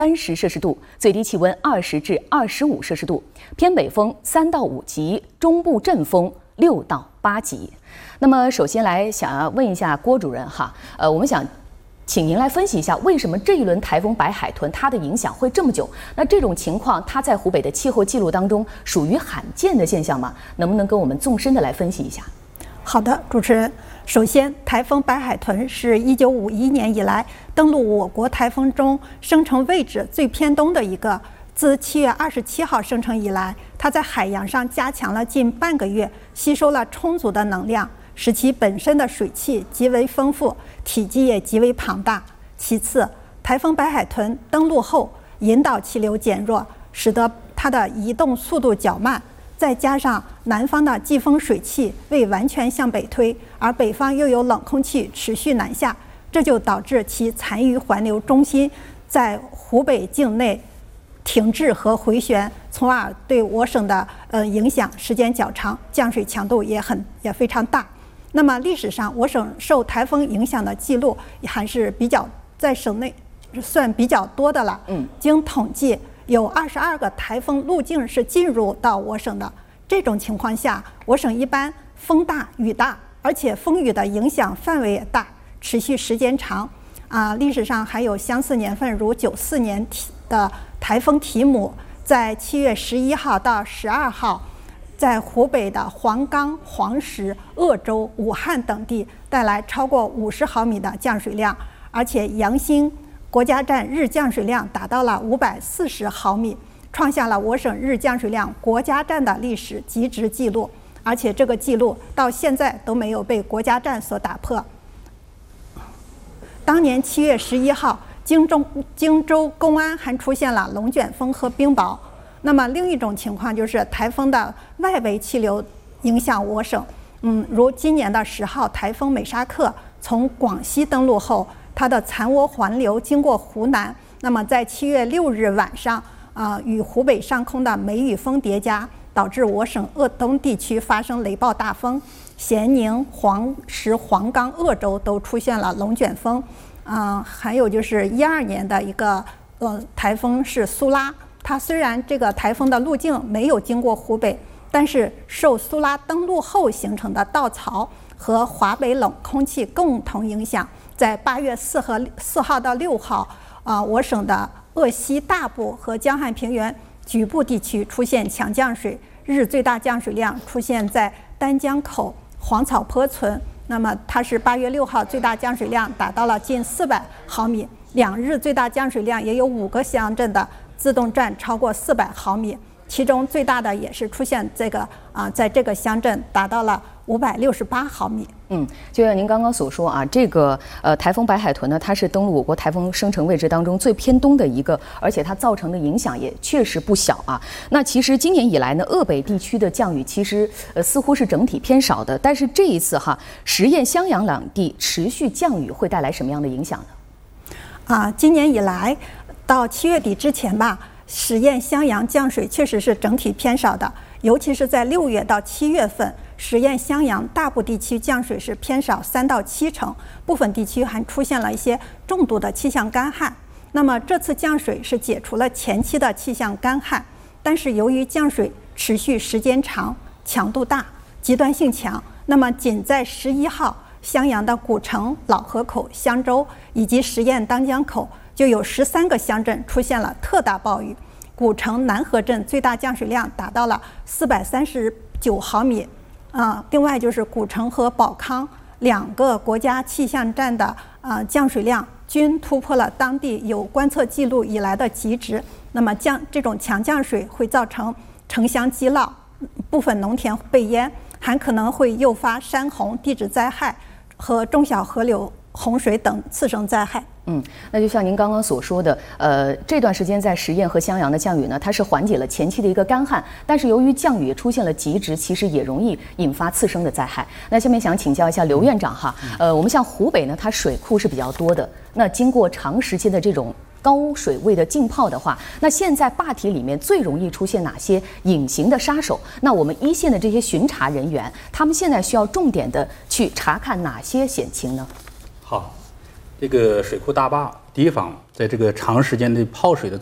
30°C，最低气温20至25°C，偏北风3到5级，中部阵风6到8级。那么，首先想要问一下郭主任哈，我们想请您来分析一下，为什么这一轮台风白海豚它的影响会这么久？那这种情况，它在湖北的气候记录当中属于罕见的现象吗？能不能跟我们纵深的来分析一下？ 好的，主持人。首先，台风白海豚是1951年以来登陆我国台风中生成位置最偏东的一个。自7月27号生成以来，它在海洋上加强了近半个月，吸收了充足的能量，使其本身的水汽极为丰富，体积也极为庞大。其次，台风白海豚登陆后，引导气流减弱，使得它的移动速度较慢。再加上南方的季风水汽未完全向北推，而北方又有冷空气持续南下，这就导致其残余环流中心在湖北境内停滞和回旋，从而对我省的影响时间较长，降水强度也非常大。那么历史上我省受台风影响的记录还是在省内算比较多的了。经统计，有22个台风路径是进入到我省的。这种情况下，我省一般风大雨大，而且风雨的影响范围也大，持续时间长。历史上还有相似年份，如94年的台风提姆，在7月11号到12号，在湖北的黄冈、黄石、鄂州、武汉等地带来超过50毫米的降水量，而且阳兴国家站日降水量达到了540毫米，创下了我省日降水量国家站的历史极值记录，而且这个记录到现在都没有被国家站所打破。当年7月11号，荆州、公安还出现了龙卷风和冰雹。那么另一种情况就是台风的外围气流影响我省。如今年的10号台风美沙克从广西登陆后，它的残涡环流经过湖南，那么在7月6日晚上，与湖北上空的梅雨风叠加，导致我省鄂东地区发生雷暴大风，咸宁、黄石、黄冈、鄂州都出现了龙卷风。还有就是12年的一个台风是苏拉，它虽然这个台风的路径没有经过湖北，但是受苏拉登陆后形成的稻草和华北冷空气共同影响，在8月4号到6号，我省的鄂西大部和江汉平原局部地区出现强降水，日最大降水量出现在丹江口、黄草坡村。那么它是8月6号最大降水量达到了近400毫米，2日最大降水量也有5个乡镇的自动站超过400毫米，其中最大的也是出现在这个乡镇达到了568毫米。 就像您刚刚所说这个台风白海豚呢，它是登陆我国台风生成位置当中最偏东的一个，而且它造成的影响也确实不小啊。那其实今年以来呢，鄂北地区的降雨其实似乎是整体偏少的，但是这一次十堰、襄阳两地持续降雨会带来什么样的影响呢？ 今年以来到7月底之前吧，十堰、襄阳降水确实是整体偏少的，尤其是在6月到7月份。十堰、襄阳大部地区降水是偏少3到7成，部分地区还出现了一些重度的气象干旱。那么这次降水是解除了前期的气象干旱，但是由于降水持续时间长、强度大、极端性强，那么仅在11号，襄阳的古城、老河口、香洲以及十堰当江口就有13个乡镇出现了特大暴雨。古城南河镇最大降水量达到了439毫米。另外就是古城和保康2个国家气象站的降水量均突破了当地有观测记录以来的极值。那么这种强降水会造成城乡积涝，部分农田被淹，还可能会诱发山洪、地质灾害和中小河流洪水等次生灾害。 那就像您刚刚所说的，这段时间在十堰和襄阳的降雨呢，它是缓解了前期的一个干旱，但是由于降雨出现了极值，其实也容易引发次生的灾害。那下面想请教一下刘院长我们像湖北呢，它水库是比较多的，那经过长时间的这种高水位的浸泡的话，那现在坝体里面最容易出现哪些隐形的杀手？那我们一线的这些巡查人员，他们现在需要重点的去查看哪些险情呢？ 好。这个水库大坝地方，在这个长时间的泡水的